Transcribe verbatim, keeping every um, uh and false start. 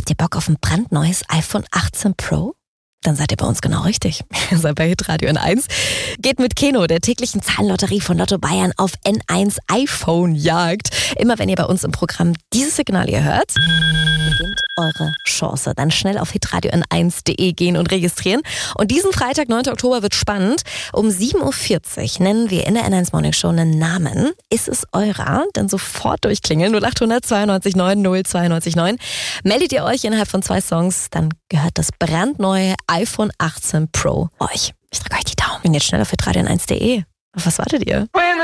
Habt ihr Bock auf ein brandneues iPhone achtzehn Pro? Dann seid ihr bei uns genau richtig. Ihr seid bei Hitradio N eins. Geht mit Keno, der täglichen Zahlenlotterie von Lotto Bayern, auf N eins iPhone-Jagd. Immer wenn ihr bei uns im Programm dieses Signal hier hört, beginnt eure Chance. Dann schnell auf hitradio n eins punkt de gehen und registrieren. Und diesen Freitag, neunten Oktober, wird spannend. Um sieben Uhr vierzig nennen wir in der N eins Morning Show einen Namen. Ist es eurer? Dann sofort durchklingeln. null acht hundert zweiundneunzig neun null zweiundneunzig neun. Meldet ihr euch innerhalb von zwei Songs, dann gehört das brandneue iPhone achtzehn Pro euch. Ich drücke euch die Daumen. Und jetzt schnell auf hitradio n eins punkt de. Auf was wartet ihr?